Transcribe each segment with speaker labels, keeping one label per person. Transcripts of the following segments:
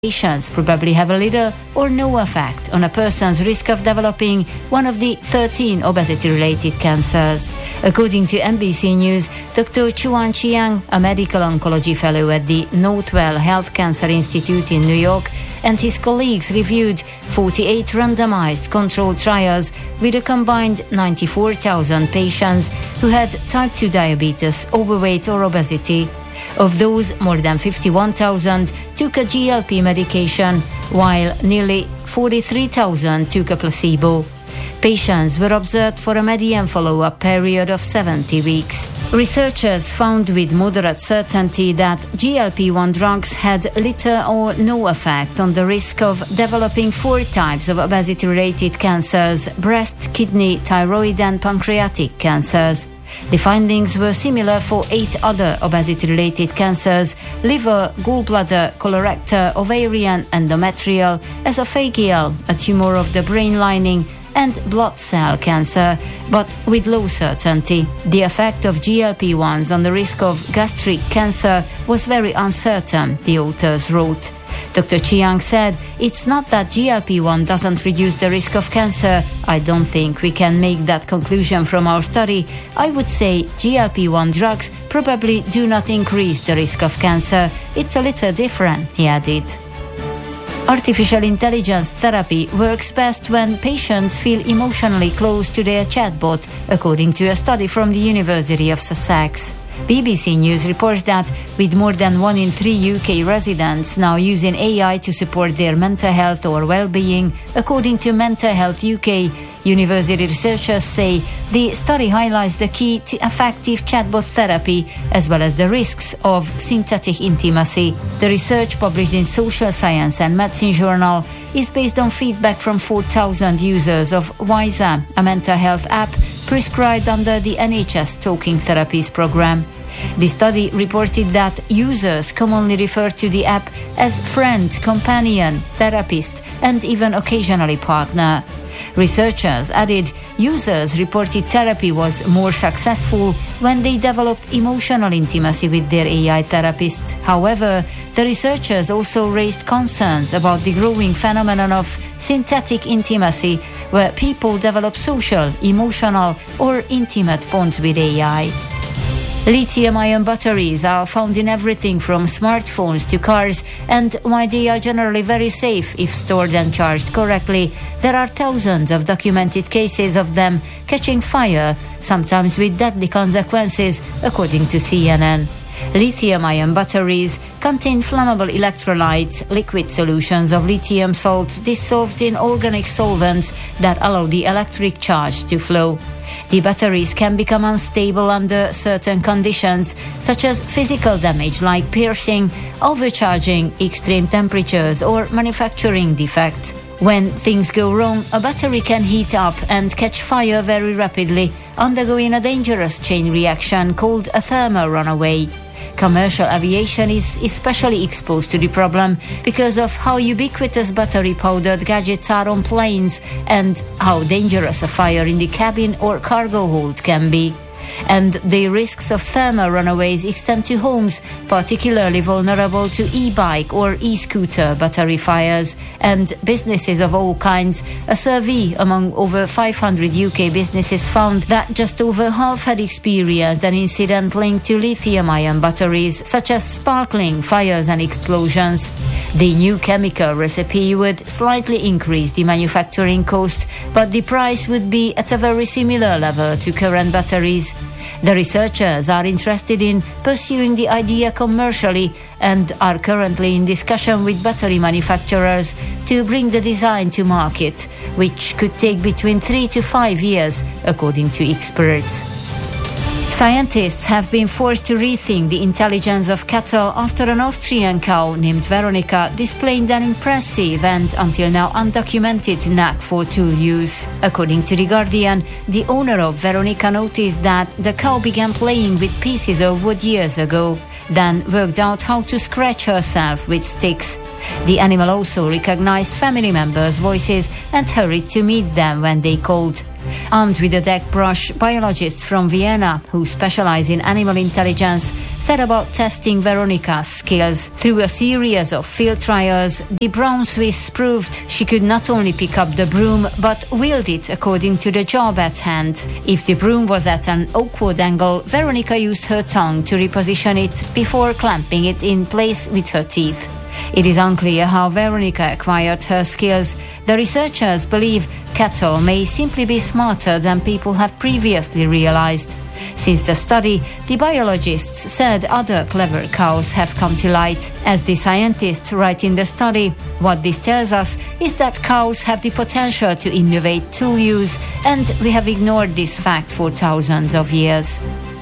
Speaker 1: medications probably have a little or no effect on a person's risk of developing one of the 13 obesity-related cancers. According to NBC News, Dr. Chuan Chiang, a medical oncology fellow at the Northwell Health Cancer Institute in New York, and his colleagues reviewed 48 randomized controlled trials with a combined 94,000 patients who had type 2 diabetes, overweight or obesity. Of those, more than 51,000 took a GLP medication, while nearly 43,000 took a placebo. Patients were observed for a median follow-up period of 70 weeks. Researchers found with moderate certainty that GLP-1 drugs had little or no effect on the risk of developing 4 types of obesity-related cancers: breast, kidney, thyroid and pancreatic cancers. The findings were similar for 8 other obesity-related cancers: liver, gallbladder, colorectal, ovarian, endometrial, esophageal, a tumor of the brain lining, and blood cell cancer, but with low certainty. The effect of GLP-1s on the risk of gastric cancer was very uncertain, the authors wrote. Dr. Chiang said, "It's not that GLP-1 doesn't reduce the risk of cancer. I don't think we can make that conclusion from our study. I would say GLP-1 drugs probably do not increase the risk of cancer. It's a little different," he added. Artificial intelligence therapy works best when patients feel emotionally close to their chatbot, according to a study from the University of Sussex. BBC News reports that with more than 1 in 3 UK residents now using AI to support their mental health or well-being, according to Mental Health UK, university researchers say the study highlights the key to effective chatbot therapy as well as the risks of synthetic intimacy. The research, published in Social Science and Medicine journal, is based on feedback from 4,000 users of Wiser, a mental health app prescribed under the NHS Talking Therapies program. The study reported that users commonly refer to the app as friend, companion, therapist, and even occasionally partner. Researchers added users reported therapy was more successful when they developed emotional intimacy with their AI therapist. However, the researchers also raised concerns about the growing phenomenon of synthetic intimacy, where people develop social, emotional, or intimate bonds with AI. Lithium-ion batteries are found in everything from smartphones to cars, and while they are generally very safe if stored and charged correctly, there are thousands of documented cases of them catching fire, sometimes with deadly consequences, according to CNN. Lithium-ion batteries contain flammable electrolytes, liquid solutions of lithium salts dissolved in organic solvents that allow the electric charge to flow. The batteries can become unstable under certain conditions, such as physical damage like piercing, overcharging, extreme temperatures, or manufacturing defects. When things go wrong, a battery can heat up and catch fire very rapidly, undergoing a dangerous chain reaction called a thermal runaway. Commercial aviation is especially exposed to the problem because of how ubiquitous battery-powdered gadgets are on planes and how dangerous a fire in the cabin or cargo hold can be. And the risks of thermal runaways extend to homes, particularly vulnerable to e-bike or e-scooter battery fires, and businesses of all kinds. A survey among over 500 UK businesses found that just over half had experienced an incident linked to lithium-ion batteries, such as sparkling, fires and explosions. The new chemical recipe would slightly increase the manufacturing cost, but the price would be at a very similar level to current batteries. The researchers are interested in pursuing the idea commercially and are currently in discussion with battery manufacturers to bring the design to market, which could take between 3 to 5 years, according to experts. Scientists have been forced to rethink the intelligence of cattle after an Austrian cow named Veronica displayed an impressive and until now undocumented knack for tool use. According to The Guardian, the owner of Veronica noticed that the cow began playing with pieces of wood years ago, then worked out how to scratch herself with sticks. The animal also recognized family members' voices and hurried to meet them when they called. Armed with a deck brush, biologists from Vienna, who specialize in animal intelligence, set about testing Veronica's skills. Through a series of field trials, the brown Swiss proved she could not only pick up the broom, but wield it according to the job at hand. If the broom was at an awkward angle, Veronica used her tongue to reposition it before clamping it in place with her teeth. It is unclear how Veronica acquired her skills. The researchers believe cattle may simply be smarter than people have previously realized. Since the study, the biologists said other clever cows have come to light. As the scientists write in the study, what this tells us is that cows have the potential to innovate tool use, and we have ignored this fact for thousands of years.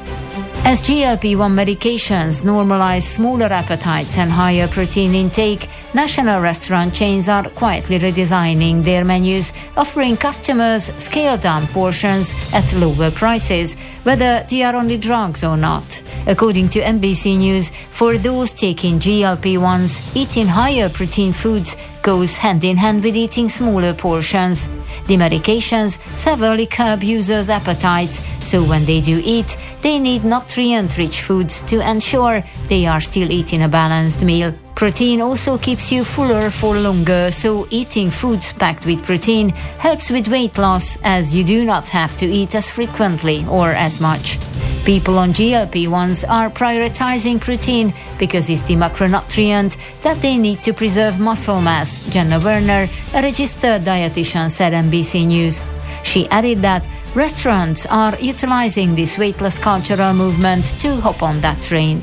Speaker 1: As GLP-1 medications normalize smaller appetites and higher protein intake, national restaurant chains are quietly redesigning their menus, offering customers scaled-down portions at lower prices, whether they are only drugs or not. According to NBC News, for those taking GLP-1s, eating higher protein foods goes hand in hand with eating smaller portions. The medications severely curb users' appetites, so when they do eat, they need nutrient-rich foods to ensure they are still eating a balanced meal. Protein also keeps you fuller for longer, so eating foods packed with protein helps with weight loss, as you do not have to eat as frequently or as much. People on GLP-1s are prioritizing protein because it's the macronutrient that they need to preserve muscle mass, Jenna Werner, a registered dietitian, said NBC News. She added that restaurants are utilizing this weightless cultural movement to hop on that train.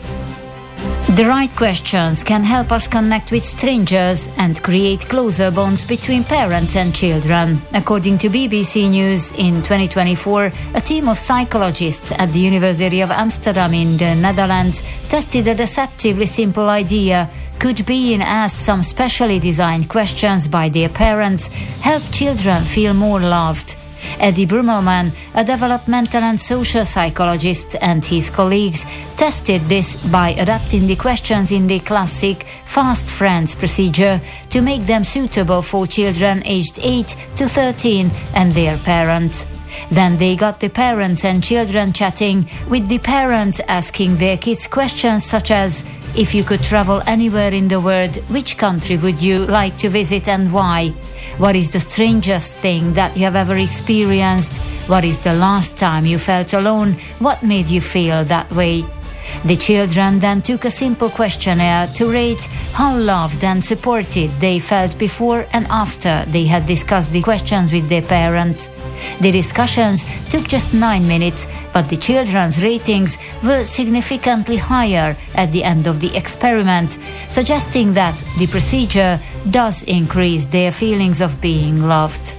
Speaker 1: The right questions can help us connect with strangers and create closer bonds between parents and children. According to BBC News, in 2024, a team of psychologists at the University of Amsterdam in the Netherlands tested a deceptively simple idea. Could being asked some specially designed questions by their parents help children feel more loved? Eddie Brummelman, a developmental and social psychologist, and his colleagues tested this by adapting the questions in the classic Fast Friends procedure to make them suitable for children aged 8 to 13 and their parents. Then they got the parents and children chatting, with the parents asking their kids questions such as, if you could travel anywhere in the world, which country would you like to visit and why? What is the strangest thing that you have ever experienced? What is the last time you felt alone? What made you feel that way? The children then took a simple questionnaire to rate how loved and supported they felt before and after they had discussed the questions with their parents. The discussions took just 9 minutes, but the children's ratings were significantly higher at the end of the experiment, suggesting that the procedure does increase their feelings of being loved.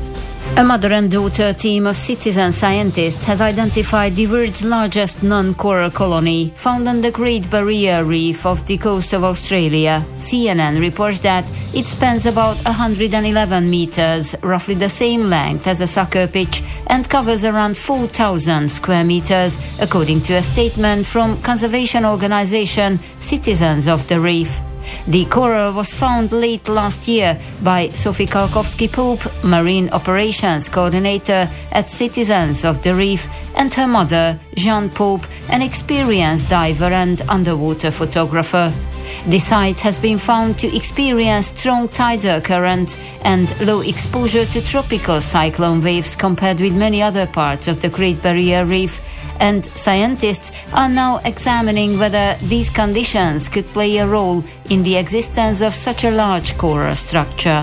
Speaker 1: A mother and daughter team of citizen scientists has identified the world's largest non-coral colony found on the Great Barrier Reef off the coast of Australia. CNN reports that it spans about 111 meters, roughly the same length as a soccer pitch, and covers around 4,000 square meters, according to a statement from conservation organization Citizens of the Reef. The coral was found late last year by Sophie Kalkowski-Pope, Marine Operations Coordinator at Citizens of the Reef, and her mother, Jeanne Pope, an experienced diver and underwater photographer. The site has been found to experience strong tidal currents and low exposure to tropical cyclone waves compared with many other parts of the Great Barrier Reef, and scientists are now examining whether these conditions could play a role in the existence of such a large coral structure.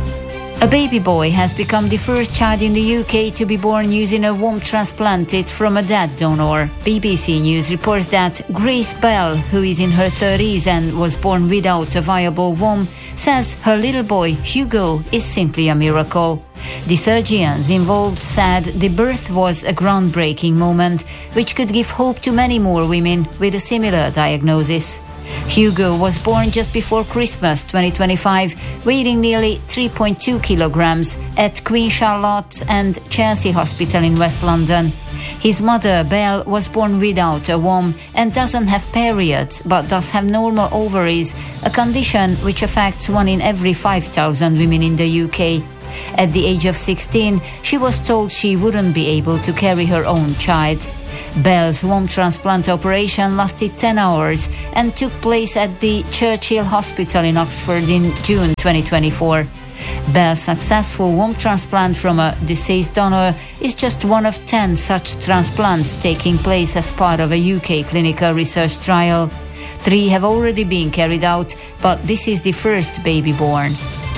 Speaker 1: A baby boy has become the first child in the UK to be born using a womb transplanted from a dead donor. BBC News reports that Grace Bell, who is in her 30s and was born without a viable womb, says her little boy, Hugo, is simply a miracle. The surgeons involved said the birth was a groundbreaking moment, which could give hope to many more women with a similar diagnosis. Hugo was born just before Christmas 2025, weighing nearly 3.2 kilograms at Queen Charlotte's and Chelsea Hospital in West London. His mother, Belle, was born without a womb and doesn't have periods, but does have normal ovaries, a condition which affects 1 in every 5,000 women in the UK. At the age of 16, she was told she wouldn't be able to carry her own child. Belle's womb transplant operation lasted 10 hours and took place at the Churchill Hospital in Oxford in June 2024. Belle's successful womb transplant from a deceased donor is just one of 10 such transplants taking place as part of a UK clinical research trial. 3 have already been carried out, but this is the first baby born.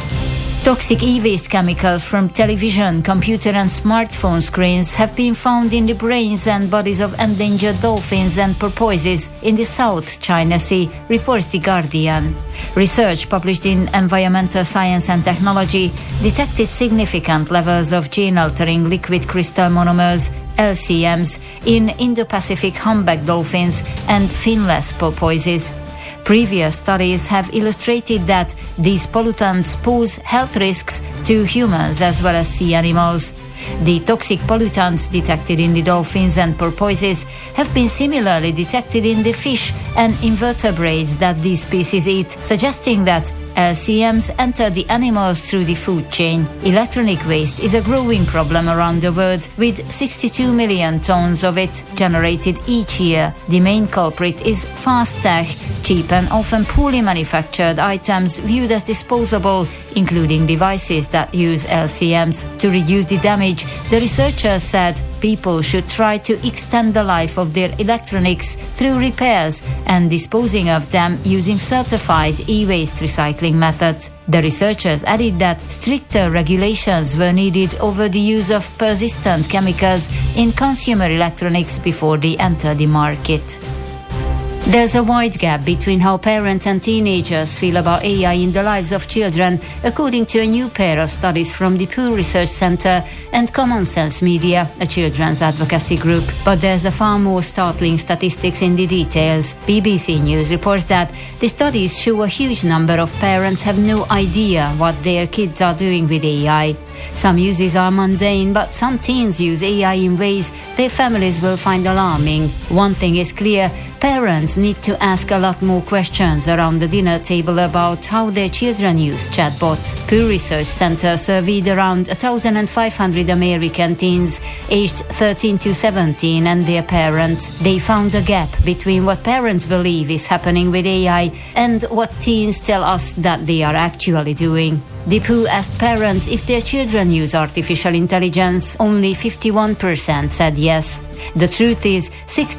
Speaker 1: Toxic e-waste chemicals from television, computer and smartphone screens have been found in the brains and bodies of endangered dolphins and porpoises in the South China Sea, reports The Guardian. Research published in Environmental Science and Technology detected significant levels of gene-altering liquid crystal monomers, LCMs, in Indo-Pacific humpback dolphins and finless porpoises. Previous studies have illustrated that these pollutants pose health risks to humans as well as sea animals. The toxic pollutants detected in the dolphins and porpoises have been similarly detected in the fish and invertebrates that these species eat, suggesting that LCMs enter the animals through the food chain. Electronic waste is a growing problem around the world, with 62 million tons of it generated each year. The main culprit is fast tech, cheap and often poorly manufactured items viewed as disposable, including devices that use LCMs. To reduce the damage, the researchers said people should try to extend the life of their electronics through repairs and disposing of them using certified e-waste recycling methods. The researchers added that stricter regulations were needed over the use of persistent chemicals in consumer electronics before they enter the market. There's a wide gap between how parents and teenagers feel about AI in the lives of children, according to a new pair of studies from the Pew Research Center and Common Sense Media, a children's advocacy group. But there's a far more startling statistics in the details. BBC News reports that the studies show a huge number of parents have no idea what their kids are doing with AI. Some uses are mundane, but some teens use AI in ways their families will find alarming. One thing is clear: parents need to ask a lot more questions around the dinner table about how their children use chatbots. Pew Research Center surveyed around 1,500 American teens aged 13 to 17 and their parents. They found a gap between what parents believe is happening with AI and what teens tell us that they are actually doing. The Pew asked parents if their children use artificial intelligence. Only 51% said yes. The truth is,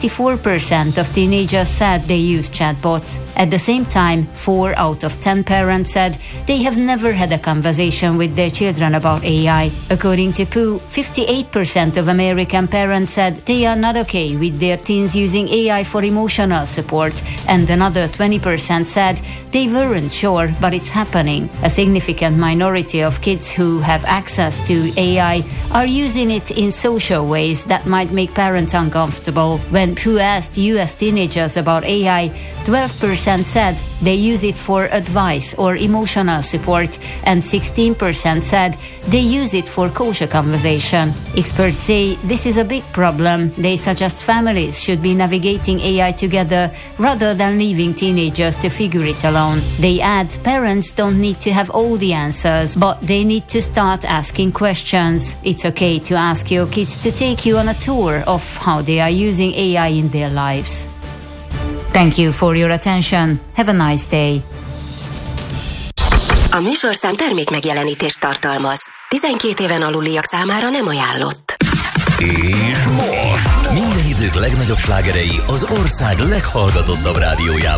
Speaker 1: 64% of teenagers said they use chatbots. At the same time, 4 out of 10 parents said they have never had a conversation with their children about AI. According to Pew, 58% of American parents said they are not okay with their teens using AI for emotional support, and another 20% said they weren't sure, but it's happening. A significant minority of kids who have access to AI are using it in social ways that might make parents uncomfortable. When Pew asked US teenagers about AI, 12% said they use it for advice or emotional support, and 16% said they use it for kosher conversation. Experts say this is a big problem. They suggest families should be navigating AI together rather than leaving teenagers to figure it alone. They add parents don't need to have all the answers, but they need to start asking questions. It's okay to ask your kids to take you on a tour of how they are using AI in their lives. Thank you for your attention. Have a nice day.
Speaker 2: A műsorszám termékmegjelenítést tartalmaz. 12 éven aluliak számára nem ajánlott.
Speaker 3: És most minden idők legnagyobb slágerei az ország leghallgatottabb rádiójában.